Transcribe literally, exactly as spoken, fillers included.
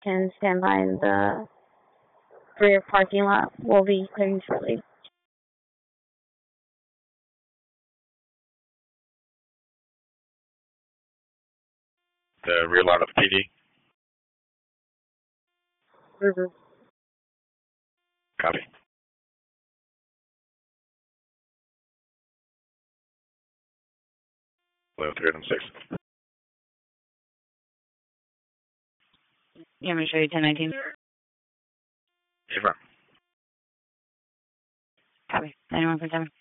can stand by in the rear parking lot. We'll be clearing shortly. The rear lot of the P D? River. Copy. Hello, three oh six. You want me to show you ten nineteen? Affirm. Copy. ninety-one point seven.